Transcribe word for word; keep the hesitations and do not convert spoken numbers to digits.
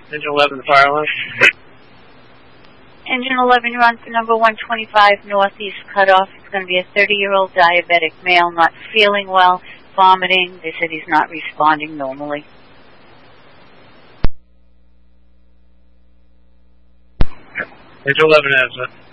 Engine eleven, the fire alarm. Engine eleven, you're on for number one twenty-five Northeast Cutoff. It's going to be a thirty-year-old diabetic male, not feeling well, vomiting. They said he's not responding normally. Engine eleven, answer.